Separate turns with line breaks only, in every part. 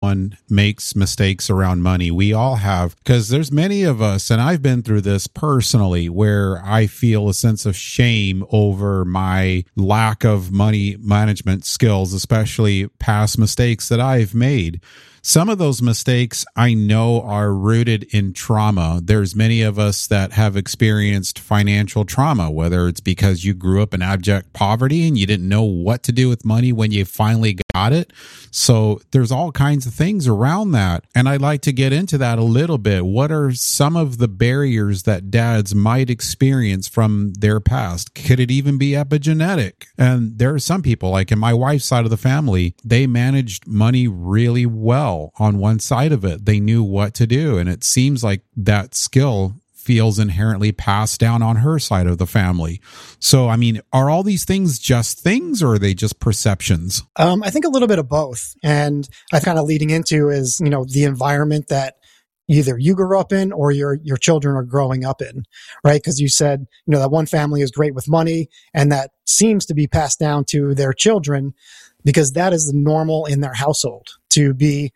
makes mistakes around money. We all have, because there's many of us, and I've been through this personally, where I feel a sense of shame over my lack of money management skills, especially past mistakes that I've made. Some of those mistakes I know are rooted in trauma. There's many of us that have experienced financial trauma, whether it's because you grew up in abject poverty and you didn't know what to do with money when you finally got it. So there's all kinds of things around that. And I'd like to get into that a little bit. What are some of the barriers that dads might experience from their past? Could it even be epigenetic? And there are some people, like in my wife's side of the family, they managed money really well. On one side of it, they knew what to do. And it seems like that skill feels inherently passed down on her side of the family. So, I mean, are all these things just things, or are they just perceptions?
I think a little bit of both. And I kind of leading into is, the environment that either you grew up in or your children are growing up in, right? Because you said, that one family is great with money, and that seems to be passed down to their children because that is normal in their household to be,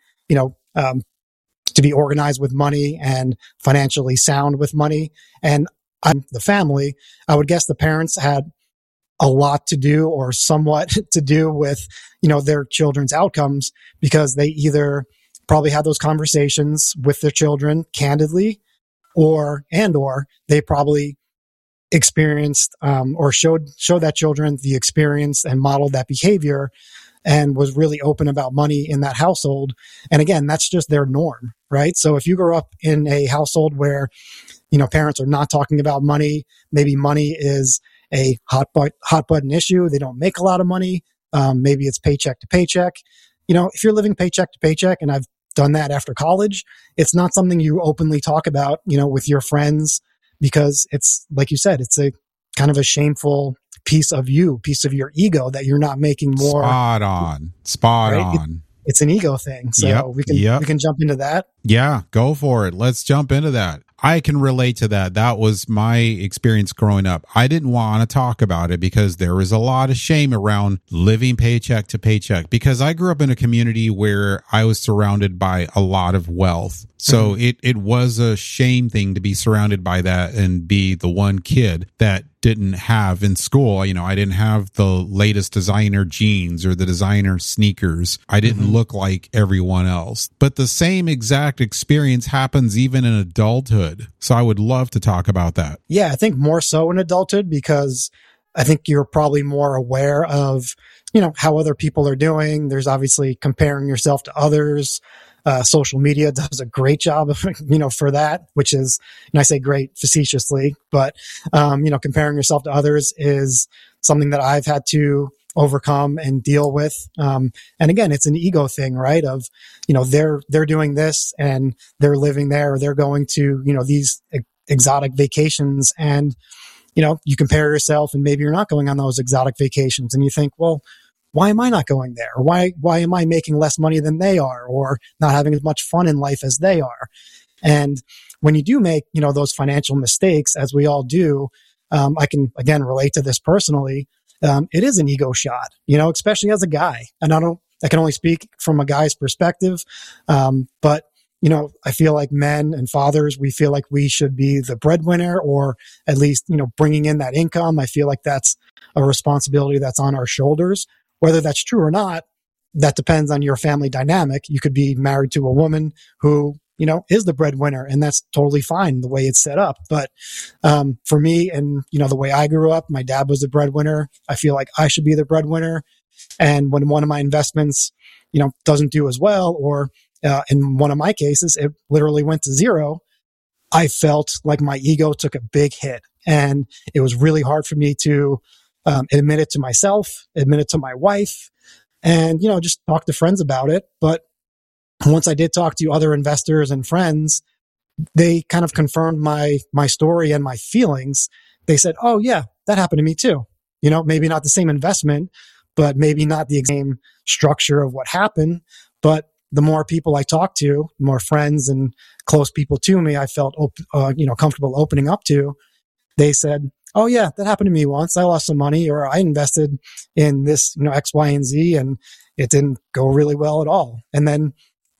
to be organized with money and financially sound with money. And the family, I would guess the parents had a lot to do or somewhat to do with, their children's outcomes, because they either probably had those conversations with their children candidly, or they probably experienced, or showed that children the experience and modeled that behavior and was really open about money in that household. And again, that's just their norm, right? So if you grew up in a household where, parents are not talking about money, maybe money is a hot button issue. They don't make a lot of money. Maybe it's paycheck to paycheck. If you're living paycheck to paycheck, and I've done that after college, it's not something you openly talk about, with your friends, because it's, like you said, it's a kind of a shameful piece of your ego that you're not making more.
Spot on.
It's an ego thing. So we can jump into that.
Yeah, go for it. Let's jump into that. I can relate to that. That was my experience growing up. I didn't want to talk about it because there was a lot of shame around living paycheck to paycheck, because I grew up in a community where I was surrounded by a lot of wealth. So it was a shame thing to be surrounded by that and be the one kid that didn't have in school. I didn't have the latest designer jeans or the designer sneakers. I didn't look like everyone else. But the same exact experience happens even in adulthood. So I would love to talk about that.
Yeah, I think more so in adulthood, because I think you're probably more aware of, how other people are doing. There's obviously comparing yourself to others. Social media does a great job, for that, which is, and I say great facetiously, but, comparing yourself to others is something that I've had to overcome and deal with. And again, it's an ego thing, right? Of, they're doing this and they're living there, or they're going to, these exotic vacations, and, you compare yourself and maybe you're not going on those exotic vacations, and you think, well, why am I not going there? Or why am I making less money than they are, or not having as much fun in life as they are? And when you do make, those financial mistakes, as we all do, I can, again, relate to this personally. It is an ego shot, especially as a guy. And I can only speak from a guy's perspective. But, I feel like men and fathers, we feel like we should be the breadwinner, or at least, bringing in that income. I feel like that's a responsibility that's on our shoulders. Whether that's true or not, that depends on your family dynamic. You could be married to a woman who, is the breadwinner, and that's totally fine the way it's set up. But for me, and, the way I grew up, my dad was the breadwinner. I feel like I should be the breadwinner. And when one of my investments, doesn't do as well, or in one of my cases, it literally went to zero, I felt like my ego took a big hit. And it was really hard for me to admit it to myself, admit it to my wife, and, just talk to friends about it. But once I did talk to other investors and friends, they kind of confirmed my story and my feelings. They said, oh yeah, that happened to me too. Maybe not the same investment, but maybe not the same structure of what happened. But the more people I talked to, more friends and close people to me, I felt, comfortable opening up to. They said, oh yeah, that happened to me once. I lost some money, or I invested in this, X, Y, and Z, and it didn't go really well at all. And then